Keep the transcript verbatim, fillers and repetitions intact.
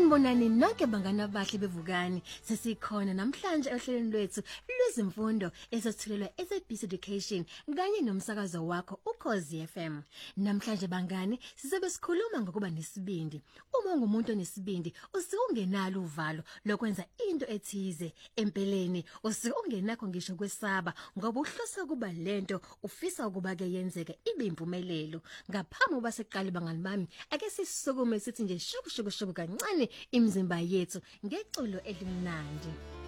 Sanibonani nonke bangana bahle bevukani. Sesikhona namhlanje ohlelweni lwethu lwezimfundo ezethulelwa eSABC Education kanye nomsakazo wakho uKhosi F M. Namhlanje bangani sizobe sikhuluma ngokuba nesibindi. Uma ungumuntu onesibindi usikungenalo uvalo lokwenza into ethize. Empeleni usikungenakho ngisho kwesaba ngoba uhlosa kuba lento ufisa ukuba ke yenzeke ibe impumelelo. Ngaphambi kokuba siqale bangani bami ake sisukume sithi nje shukushukushuku kancane imizimba yethu ngeculo elimnandi.